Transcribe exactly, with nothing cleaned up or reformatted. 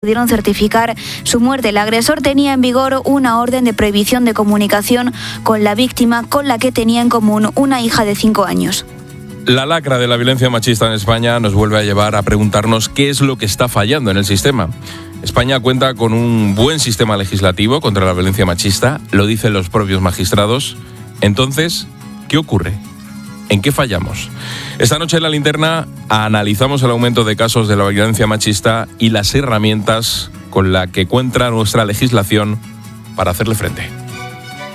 pudieron certificar su muerte. El agresor tenía en vigor una orden de prohibición de comunicación con la víctima, con la que tenía en común una hija de cinco años. La lacra de la violencia machista en España nos vuelve a llevar a preguntarnos qué es lo que está fallando en el sistema. España cuenta con un buen sistema legislativo contra la violencia machista, lo dicen los propios magistrados. Entonces, ¿qué ocurre? ¿En qué fallamos? Esta noche en La Linterna analizamos el aumento de casos de la violencia machista y las herramientas con las que cuenta nuestra legislación para hacerle frente.